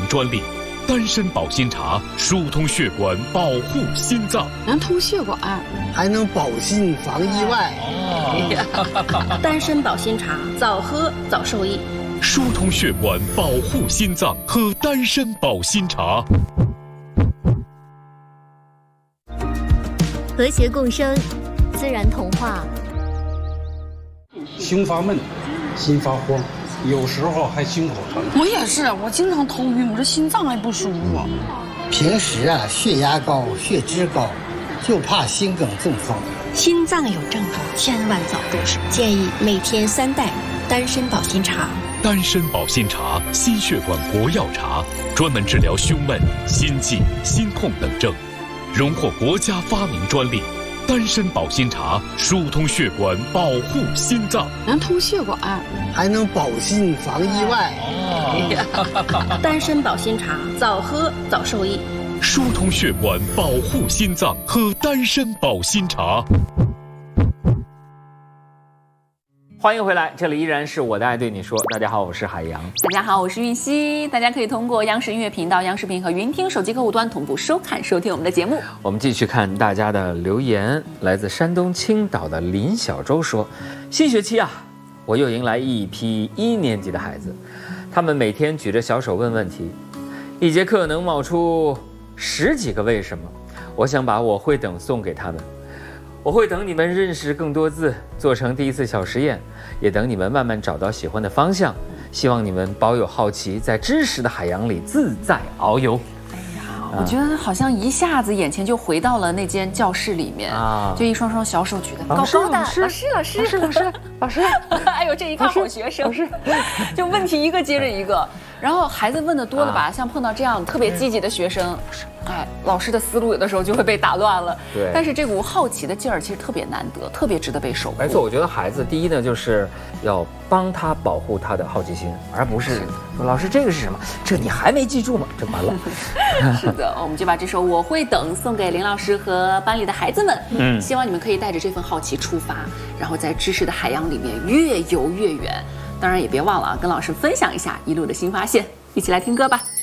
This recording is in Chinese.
专利。丹参保心茶疏通血管，保护心脏， 能通血管， 还能保心防意外。 丹参保心茶，早喝早受益。 疏通血管，保护心脏，喝丹参保心茶。 和谐共生，自然童话。 胸发闷，心发慌，有时候还心口疼。 我也是，我经常头晕，我这心脏也不舒服。 平时血压高，血脂高，就怕心梗中风。 心脏有症状，千万早重视。建议每天3袋丹参保心茶。 丹参保心茶，心血管活药茶，专门治疗胸闷、心悸、心痛等症，荣获国家发明专利。丹参保心茶疏通血管，保护心脏， 能通血管， 还能保心防意外。 丹参保心茶，早喝早受益。 疏通血管，保护心脏，喝丹参保心茶。 欢迎回来，这里依然是我的爱对你说。大家好，我是海洋。 大家好，我是玉溪。大家可以通过央视音乐频道、央视频和云听手机客户端同步收看、收听我们的节目。 我们继续看大家的留言。来自山东青岛的林小周说：“新学期啊，我又迎来一批1年级的孩子，他们每天举着小手问问题，一节课能冒出10几个为什么。我想把我会等送给他们。我会等你们认识更多字，做成第一次小实验，也等你们慢慢找到喜欢的方向。希望你们保有好奇，在知识的海洋里自在遨游。” 我觉得好像一下子眼前就回到了那间教室里面，就一双双小手举得高高的，老师，哎呦，这一看好学生，就问题一个接着一个，然后孩子问的多了吧，像碰到这样特别积极的学生，老师的思路有的时候就会被打乱了。 对， 但是这股好奇的劲儿其实特别难得，特别值得被守护。 没错，我觉得孩子第一呢，就是要帮他保护他的好奇心，而不是说老师这个是什么？这你还没记住吗？这完了。 是的，我们就把这首《我会等》送给林老师和班里的孩子们。希望你们可以带着这份好奇出发，然后在知识的海洋里面越游越远。当然也别忘了跟老师分享一下一路的新发现。一起来听歌吧。